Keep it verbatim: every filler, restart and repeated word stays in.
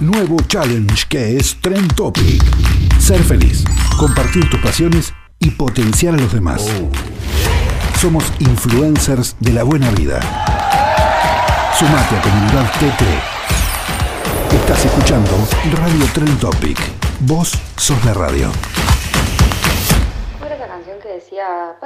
nuevo challenge que es Trend Topic. Ser feliz, compartir tus pasiones y potenciar a los demás. Somos influencers de la buena vida. Sumate a Comunidad T T. Estás escuchando Radio Trend Topic. Vos sos la radio. ¿Cuál era esa canción que decía